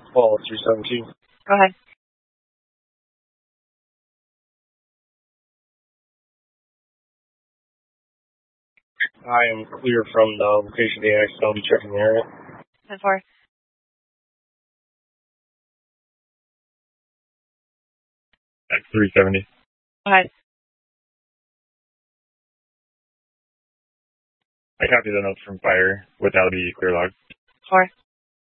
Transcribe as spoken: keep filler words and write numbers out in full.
Paul, three seventeen. Go ahead. I am clear from the location of the accident. I'll be checking the area. ten four. At three seventy. Go ahead. I copied the notes from fire without the clear log. four.